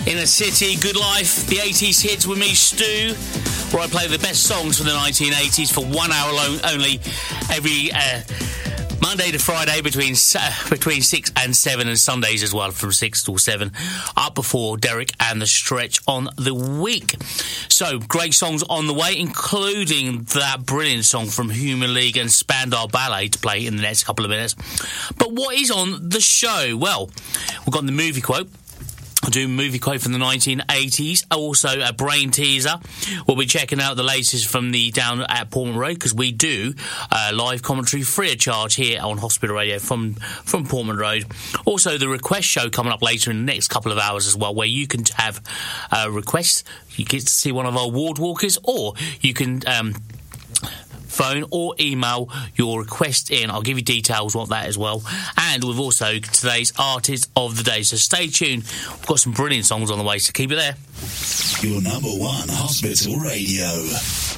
Inner City, Good Life, the 80s hits with me, Stu, where I play the best songs from the 1980s for 1 hour only every Monday to Friday between 6 and 7, and Sundays as well from 6 till 7, up before Derek and the Stretch on the week. So, great songs on the way, including that brilliant song from Human League and Spandau Ballet to play in the next couple of minutes. But what is on the show? Well, we've got the movie quote. I'll do a movie quote from the 1980s, also a brain teaser. We'll be checking out the latest from the down at Portman Road, because we do live commentary free of charge here on Hospital Radio from Portman Road. Also, the request show coming up later in the next couple of hours as well, where you can have requests. You get to see one of our ward walkers, or you can phone or email your request in. I'll give you details on that as well. And we've also today's artist of the day, so stay tuned. We've got some brilliant songs on the way, so keep it there. Your number one Hospital Radio.